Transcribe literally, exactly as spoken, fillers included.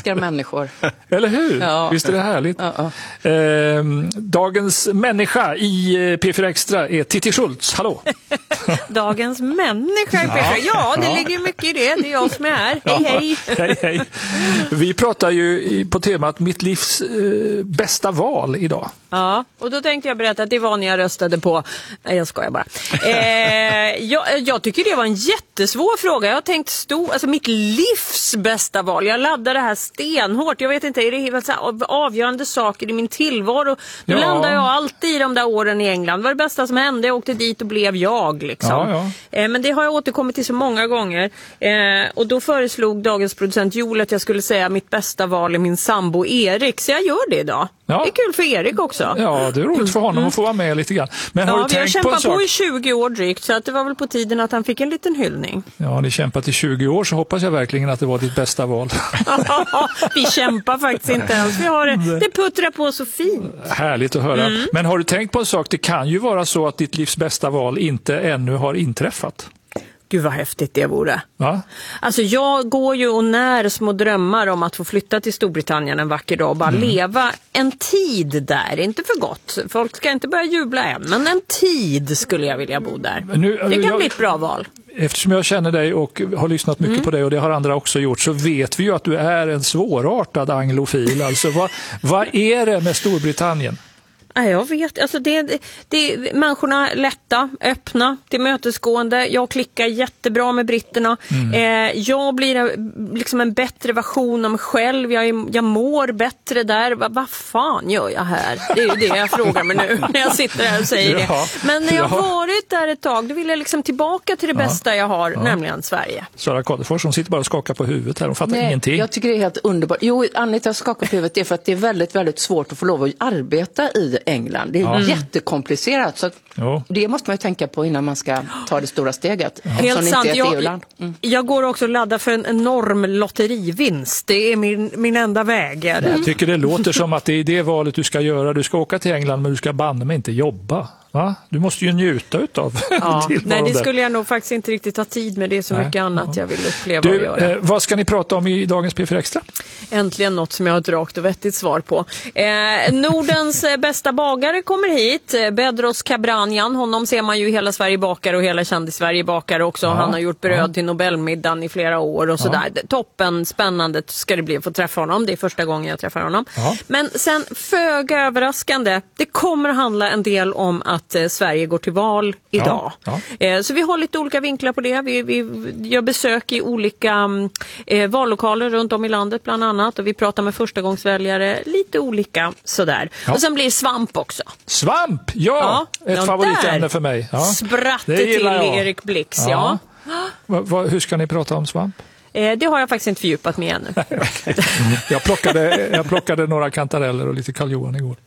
älskar människor. Eller hur? Ja. Visst är det härligt? Ja, ja. Eh, dagens människa i P fyra Extra är Titti Schultz. Hallå! Dagens människa i P fyra. Ja, det Ja. ligger mycket i det. Det är jag som är här. Hej, hej. hej, hej. Vi pratar ju i- på temat mitt livs eh, bästa val idag. Ja, och då tänkte jag berätta att det var när jag röstade på... Nej, jag skojar bara. Eh, jag, jag tycker det var en jättesvår fråga. Jag har tänkt stå... Alltså mitt livs bästa val. Jag laddar det här stenhårt. Jag vet inte, är det helt så här avgörande saker i min tillvaro? Då Ja. landar jag alltid i de där åren i England. Vad var det bästa som hände? Jag åkte dit och blev jag, liksom. Ja, ja. Eh, men det har jag återkommit till så många gånger. Eh, och då föreslog dagens producent Joel att jag skulle säga mitt bästa val är min sambo Erik. Så jag gör det idag. Ja. Det är kul för Erik också. Ja, det är roligt för honom att få vara med lite grann. Men har Ja, du vi har tänkt på en kämpat sak? på i tjugo år drygt, så att det var väl på tiden att han fick en liten hyllning. Ja, har ni kämpat i tjugo år så hoppas jag verkligen att det var ditt bästa val. Vi kämpar faktiskt inte ens. Vi har det, det puttrar på så fint. Härligt att höra. Mm. Men har du tänkt på en sak? Det kan ju vara så att ditt livs bästa val inte ännu har inträffat. Gud vad häftigt det vore. Va? Alltså jag går ju och när små drömmar om att få flytta till Storbritannien en vacker dag och bara Mm. leva en tid där. Inte för gott. Folk ska inte börja jubla än, men en tid skulle jag vilja bo där. Nu, Det kan jag- bli ett bra val. Eftersom jag känner dig och har lyssnat mycket Mm. på dig och det har andra också gjort, så vet vi ju att du är en svårartad anglofil. Alltså, vad, vad är det med Storbritannien? Ja, jag vet. Alltså det, det, det, människorna är lätta, öppna, tillmötesgående. Jag klickar jättebra med britterna. Mm. Eh, jag blir en, liksom en bättre version av mig själv. Jag, är, jag mår bättre där. Va, vad fan gör jag här? Det är ju det jag frågar mig nu när jag sitter här och säger Ja, det. Men när jag har ja. varit där ett tag, då vill jag liksom tillbaka till det Ja. bästa jag har, Ja. nämligen Sverige. Sara Kadefors, hon sitter bara och skakar på huvudet här. Hon fattar Nej, ingenting. jag tycker det är helt underbart. Jo, Anita skakar på huvudet, det är för att det är väldigt, väldigt svårt att få lov att arbeta i England. Det är Ja. jättekomplicerat, så att Jo. det måste man ju tänka på innan man ska ta det stora steget. Helt Som sant. inte är ett Jag, E U-land. Mm. jag går också och laddar för en enorm lotterivinst. Det är min, min enda väg. Är det. Jag tycker det låter som att det är det valet du ska göra. Du ska åka till England men du ska banne mig inte jobba. Va? Du måste ju njuta utav Ja, nej, tillvaron det där. skulle jag nog faktiskt inte riktigt ha tid med. Det är så Nej. mycket annat jag vill uppleva och Du, göra. eh, vad ska ni prata om i dagens P fyra Extra? Äntligen något som jag har ett rakt och vettigt svar på. Eh, Nordens eh, bästa bagare kommer hit. Eh, Bedros Kabranjan. Honom ser man ju i Hela Sverige bakar och hela Kändis-Sverige bakar också. Ja, Han har gjort bröd ja. till Nobelmiddagen i flera år och sådär. Toppen, spännande ska det bli att få träffa honom. Det är första gången jag träffar honom. Ja. Men sen, föga överraskande, det kommer handla en del om att eh, Sverige går till val idag. Ja, Eh, så vi har lite olika vinklar på det. Vi, vi gör besök i olika mm, eh, vallokaler runt om i landet bland annat. Och vi pratar med förstagångsväljare, lite olika sådär. Ja. Och sen blir det svamp också. Svamp, ja! Ja, Ett ja, favoritämne där för mig. Ja. Spratt Det det till gillar jag. Erik Blix, ja. Va, va, hur ska ni prata om svamp? Eh, det har jag faktiskt inte fördjupat mig ännu. jag, plockade, jag plockade några kantareller och lite Karl Johan igår.